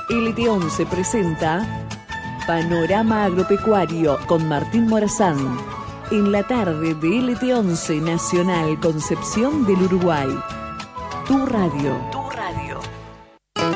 LT11 presenta Panorama Agropecuario con Martín Morazán. En la tarde de LT11 Nacional Concepción del Uruguay. Tu radio.